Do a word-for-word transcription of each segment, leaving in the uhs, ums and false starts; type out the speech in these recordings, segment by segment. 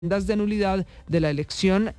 demandas de nulidad de la elección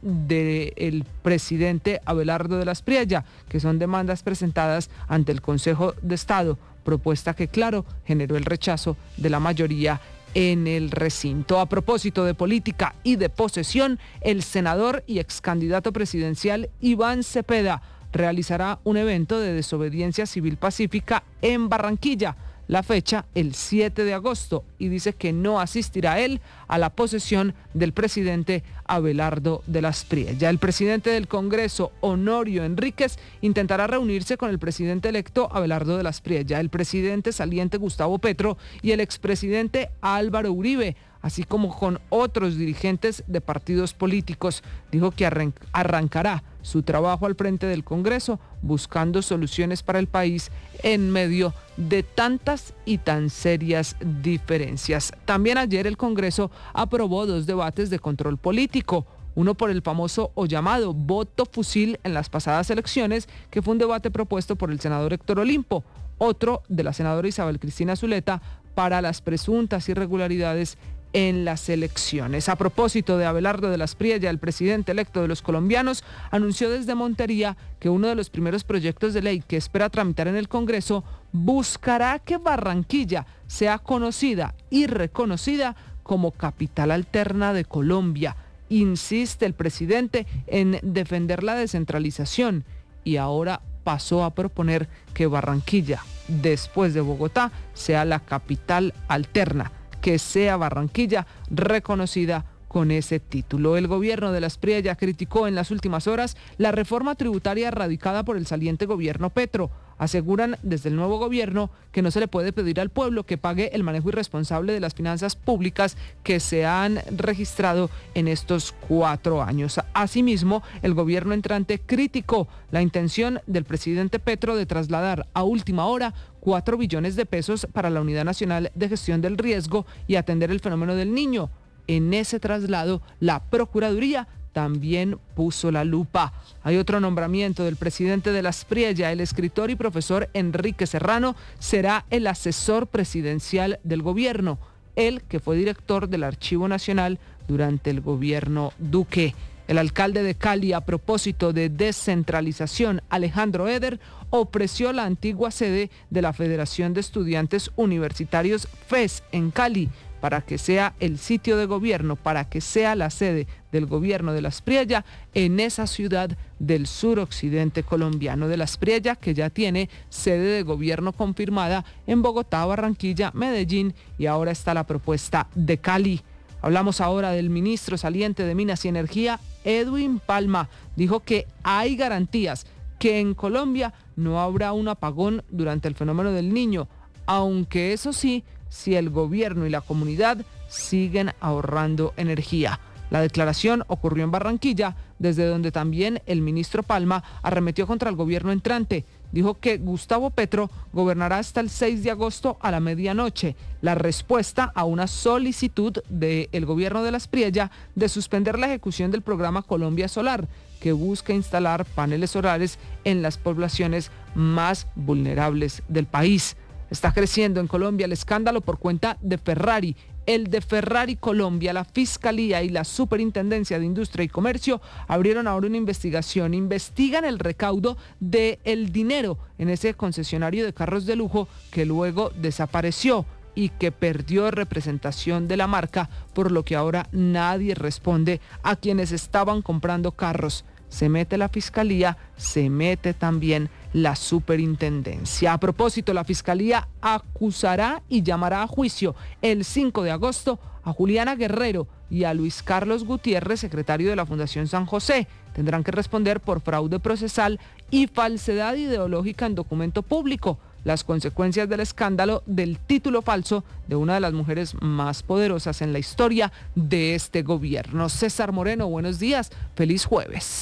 del presidente Abelardo de la Espriella, que son demandas presentadas ante el Consejo de Estado, propuesta que, claro, generó el rechazo de la mayoría en el recinto. A propósito de política y de posesión, el senador y ex candidato presidencial Iván Cepeda realizará un evento de desobediencia civil pacífica en Barranquilla. La fecha, el siete de agosto, y dice que no asistirá él a la posesión del presidente Abelardo de la Espriella. El presidente del Congreso, Honorio Enríquez, intentará reunirse con el presidente electo Abelardo de la Espriella, el presidente saliente Gustavo Petro y el expresidente Álvaro Uribe, así como con otros dirigentes de partidos políticos. Dijo que arran- arrancará su trabajo al frente del Congreso buscando soluciones para el país en medio de tantas y tan serias diferencias. También ayer el Congreso aprobó dos debates de control político. Uno por el famoso o llamado voto fusil en las pasadas elecciones, que fue un debate propuesto por el senador Héctor Olimpo. Otro de la senadora Isabel Cristina Zuleta para las presuntas irregularidades en las elecciones. A propósito de Abelardo de la Espriella, el presidente electo de los colombianos anunció desde Montería que uno de los primeros proyectos de ley que espera tramitar en el Congreso buscará que Barranquilla sea conocida y reconocida como capital alterna de Colombia. Insiste el presidente en defender la descentralización y ahora pasó a proponer que Barranquilla, después de Bogotá, sea la capital alterna, que sea Barranquilla reconocida con ese título. El gobierno de la Espriella criticó en las últimas horas la reforma tributaria radicada por el saliente gobierno Petro. Aseguran desde el nuevo gobierno que no se le puede pedir al pueblo que pague el manejo irresponsable de las finanzas públicas que se han registrado en estos cuatro años. Asimismo, el gobierno entrante criticó la intención del presidente Petro de trasladar a última hora cuatro billones de pesos para la Unidad Nacional de Gestión del Riesgo y atender el fenómeno del Niño. En ese traslado, la Procuraduría también puso la lupa. Hay otro nombramiento del presidente de la Espriella. El escritor y profesor Enrique Serrano será el asesor presidencial del gobierno, él que fue director del Archivo Nacional durante el gobierno Duque. El alcalde de Cali, a propósito de descentralización, Alejandro Eder, ofreció la antigua sede de la Federación de Estudiantes Universitarios FES en Cali para que sea el sitio de gobierno, para que sea la sede del gobierno de la Espriella en esa ciudad del suroccidente colombiano. De la Espriella, que ya tiene sede de gobierno confirmada en Bogotá, Barranquilla, Medellín, y ahora está la propuesta de Cali. Hablamos ahora del ministro saliente de Minas y Energía, Edwin Palma. Dijo que hay garantías que en Colombia no habrá un apagón durante el fenómeno del Niño, aunque eso sí, si el gobierno y la comunidad siguen ahorrando energía. La declaración ocurrió en Barranquilla, desde donde también el ministro Palma arremetió contra el gobierno entrante. Dijo que Gustavo Petro gobernará hasta el seis de agosto a la medianoche, la respuesta a una solicitud del gobierno de la Espriella de suspender la ejecución del programa Colombia Solar, que busca instalar paneles solares en las poblaciones más vulnerables del país. Está creciendo en Colombia el escándalo por cuenta de Ferrari. El de Ferrari Colombia, la Fiscalía y la Superintendencia de Industria y Comercio abrieron ahora una investigación. Investigan el recaudo del dinero en ese concesionario de carros de lujo que luego desapareció y que perdió representación de la marca, por lo que ahora nadie responde a quienes estaban comprando carros. Se mete la Fiscalía, se mete también la Superintendencia. A propósito, la Fiscalía acusará y llamará a juicio el cinco de agosto a Juliana Guerrero y a Luis Carlos Gutiérrez, secretario de la Fundación San José. Tendrán que responder por fraude procesal y falsedad ideológica en documento público, las consecuencias del escándalo del título falso de una de las mujeres más poderosas en la historia de este gobierno. César Moreno, buenos días, feliz jueves.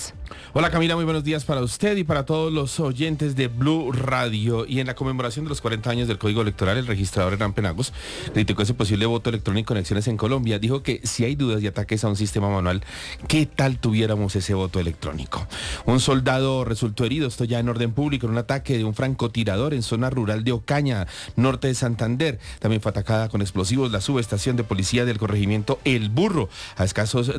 Hola Camila, muy buenos días para usted y para todos los oyentes de Blue Radio. Y en la conmemoración de los cuarenta años del Código Electoral, el registrador Hernán Penagos criticó ese posible voto electrónico en elecciones en Colombia. Dijo que si hay dudas y ataques a un sistema manual, ¿qué tal tuviéramos ese voto electrónico? Un soldado resultó herido, esto ya en orden público, en un ataque de un francotirador en zona rural de Ocaña, norte de Santander. También fue atacada con explosivos la subestación de policía del corregimiento El Burro, a escasos